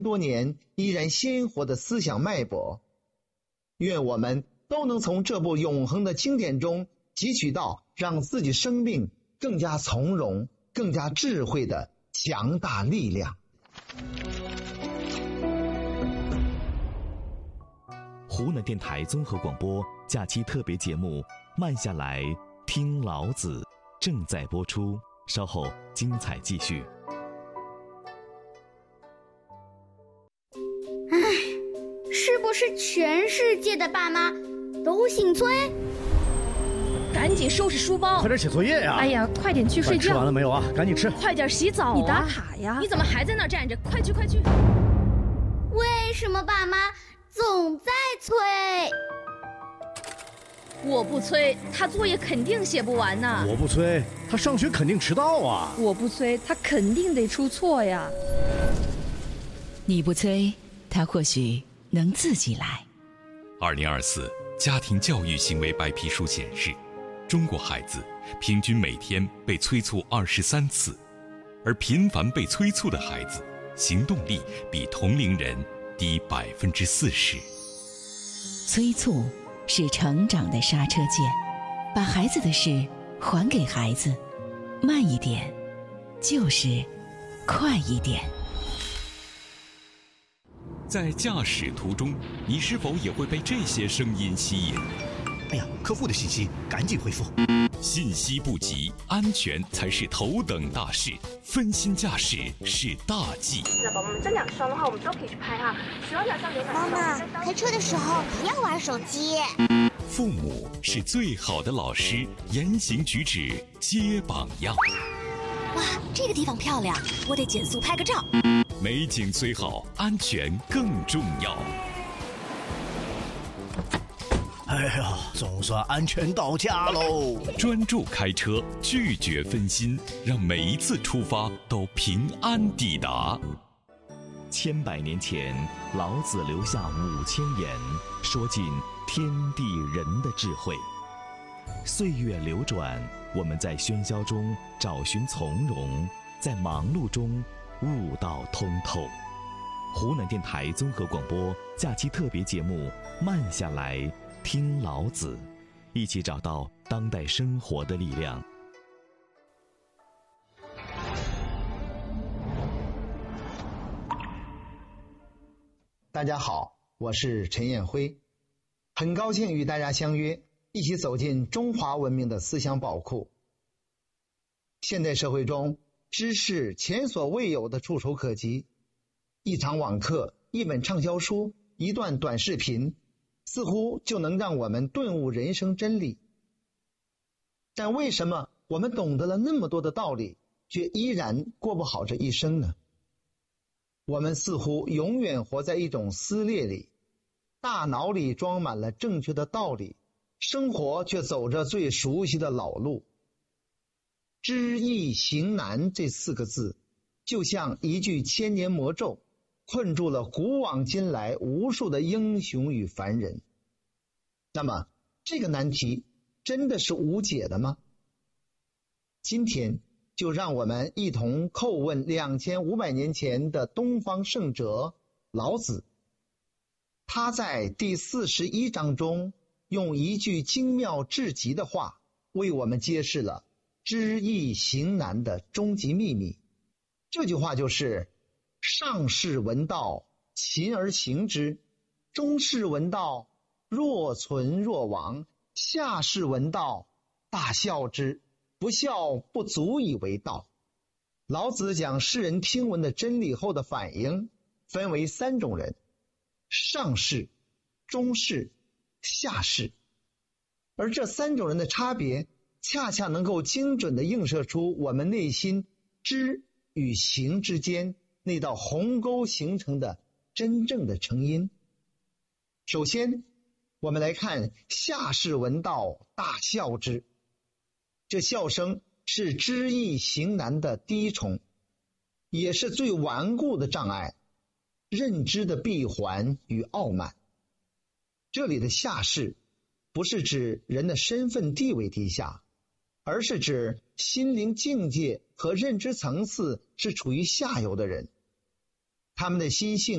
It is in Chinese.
多年依然鲜活的思想脉搏。愿我们都能从这部永恒的经典中汲取到让自己生命更加从容、更加智慧的强大力量。 湖南电台综合广播假期特别节目《慢下来听老子》正在播出，稍后精彩继续。 是不是全世界的爸妈都姓崔？ 赶紧收拾书包， 快点写作业呀！ 哎呀，快点去睡觉。 吃完了没有啊？赶紧吃。 快点洗澡啊！你打卡呀！你怎么还在那站着？快去快去！ 为什么爸妈总在催？ 我不催，他作业肯定写不完呢。 我不催，他上学肯定迟到啊。 我不催，他肯定得出错呀。 你不催，他或许能自己来。 2024家庭教育行为白皮书显示，中国孩子平均每天被催促23次，而频繁被催促的孩子行动力比同龄人低40%。 催促是成长的刹车键，把孩子的事还给孩子，慢一点就是快一点。 在驾驶途中，你是否也会被这些声音吸引？ 哎呀，客户的信息赶紧回复。 信息不急，安全才是头等大事，分心驾驶是大忌。 那宝宝们这两双的话，我们都可以去拍哈。希望两双牛奶。 妈妈，开车的时候不要玩手机。 父母是最好的老师，言行举止皆榜样。 哇，这个地方漂亮，我得减速拍个照。 美景虽好，安全更重要。 哎呀，总算安全到家喽！ 专注开车，拒绝分心，让每一次出发都平安抵达。 千百年前，老子留下5000言，说尽天地人的智慧。岁月流转，我们在喧嚣中找寻从容，在忙碌中悟道通透。湖南电台综合广播假期特别节目《慢下来听老子》，一起找到当代生活的力量。 大家好，我是陈彦辉，很高兴与大家相约，一起走进中华文明的思想宝库。现代社会中，知识前所未有的触手可及，一场网课、一本畅销书、一段短视频，似乎就能让我们顿悟人生真理。但为什么我们懂得了那么多的道理，却依然过不好这一生呢？我们似乎永远活在一种撕裂里，大脑里装满了正确的道理，生活却走着最熟悉的老路。知易行难这4个字，就像一句千年魔咒，困住了古往今来无数的英雄与凡人。那么，这个难题真的是无解的吗？今天就让我们一同叩问2500年前的东方圣哲老子。他在第41章中，用一句精妙至极的话，为我们揭示了知易行难的终极秘密。这句话就是：上士闻道，勤而行之；中士闻道，若存若亡；下士闻道，大笑之。不笑不足以为道。老子讲世人听闻的真理后的反应分为3种人：上士、中士、下士。而这3种人的差别，恰恰能够精准地映射出我们内心知与行之间那道鸿沟形成的真正的成因。首先，我们来看下士闻道，大笑之。这笑声是知易行难的第一重，也是最顽固的障碍，认知的闭环与傲慢。这里的下士不是指人的身份地位低下，而是指心灵境界和认知层次是处于下游的人。 他们的心性